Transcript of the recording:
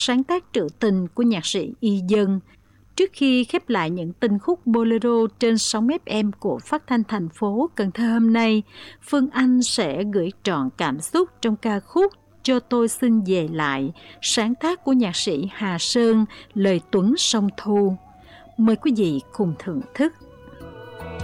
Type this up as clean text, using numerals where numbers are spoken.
sáng tác trữ tình của nhạc sĩ Y Dân. Trước khi khép lại những tinh khúc bolero trên sóng FM của Phát thanh thành phố Cần Thơ hôm nay, Phương Anh sẽ gửi trọn cảm xúc trong ca khúc Cho tôi xin về lại, sáng tác của nhạc sĩ Hà Sơn, lời Tuấn Sông Thu. Mời quý vị cùng thưởng thức.